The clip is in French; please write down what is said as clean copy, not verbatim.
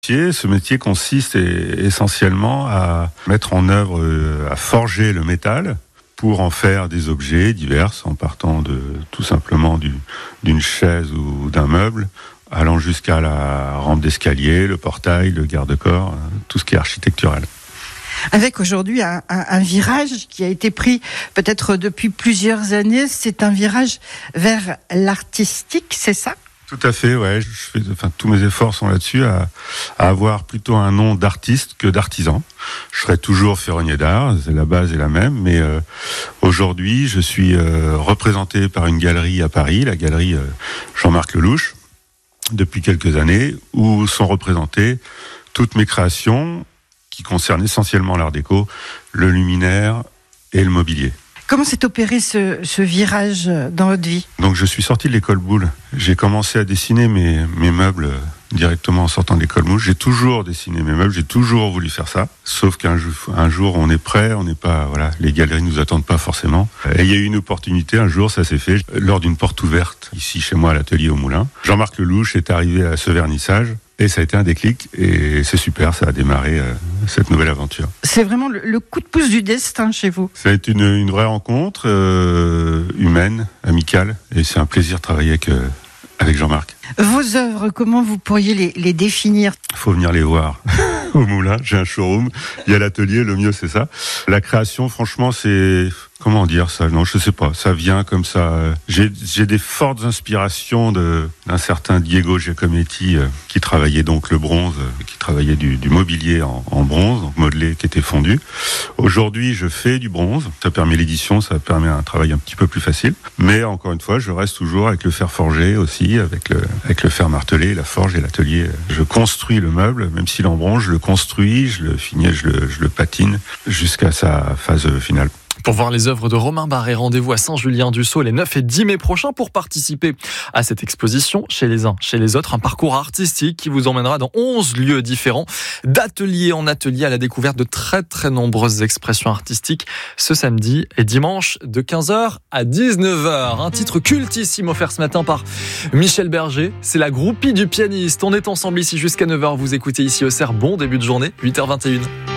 Ce métier consiste essentiellement à mettre en œuvre, à forger le métal pour en faire des objets divers, en partant tout simplement d'une chaise ou d'un meuble, allant jusqu'à la rampe d'escalier, le portail, le garde-corps, tout ce qui est architectural. Avec aujourd'hui un virage qui a été pris peut-être depuis plusieurs années, c'est un virage vers l'artistique, c'est ça ? Tout à fait, ouais. Tous mes efforts sont là-dessus, à avoir plutôt un nom d'artiste que d'artisan. Je serai toujours ferronnier d'art, la base est la même, mais aujourd'hui, je suis représenté par une galerie à Paris, la galerie Jean-Marc Lelouch, depuis quelques années, où sont représentées toutes mes créations qui concernent essentiellement l'art déco, le luminaire et le mobilier. Comment s'est opéré ce virage dans votre vie ? Donc je suis sorti de l'école Boulle. J'ai commencé à dessiner mes meubles directement en sortant de l'école Boulle. J'ai toujours dessiné mes meubles, j'ai toujours voulu faire ça. Sauf qu'un jour, on est prêt, on n'est pas, les galeries nous attendent pas forcément. Et il y a eu une opportunité, un jour, ça s'est fait lors d'une porte ouverte, ici chez moi à l'atelier au Moulin. Jean-Marc Lelouch est arrivé à ce vernissage. Et ça a été un déclic, et c'est super, ça a démarré cette nouvelle aventure. C'est vraiment le coup de pouce du destin chez vous. Ça a été une vraie rencontre humaine, amicale, et c'est un plaisir de travailler avec Jean-Marc. Vos œuvres, comment vous pourriez les définir ? Il faut venir les voir au Moulin, j'ai un showroom, il y a l'atelier, le mieux c'est ça. La création, franchement, c'est... Comment dire ça ? Non, je sais pas. Ça vient comme ça. J'ai des fortes inspirations d'un certain Diego Giacometti qui travaillait donc le bronze, qui travaillait du mobilier en bronze, donc modelé, qui était fondu. Aujourd'hui, je fais du bronze. Ça permet l'édition, ça permet un travail un petit peu plus facile. Mais encore une fois, je reste toujours avec le fer forgé aussi, avec le fer martelé, la forge et l'atelier. Je construis le meuble, même s'il est en bronze, je le construis, je le finis, je le patine jusqu'à sa phase finale. Pour voir les œuvres de Romain Barré, rendez-vous à Saint-Julien-du-Sault les 9 et 10 mai prochains pour participer à cette exposition chez les uns, chez les autres. Un parcours artistique qui vous emmènera dans 11 lieux différents, d'atelier en atelier, à la découverte de très très nombreuses expressions artistiques ce samedi et dimanche de 15h à 19h. Un titre cultissime offert ce matin par Michel Berger. C'est la groupie du pianiste. On est ensemble ici jusqu'à 9h. Vous écoutez ici au CERF. Bon début de journée, 8h21.